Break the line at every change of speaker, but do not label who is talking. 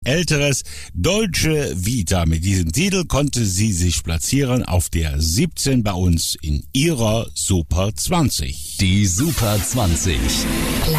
älteres Dolce Vita. Mit diesem Titel konnte sie sich platzieren auf der 17 bei uns in ihrer Super 20.
Die Super 20.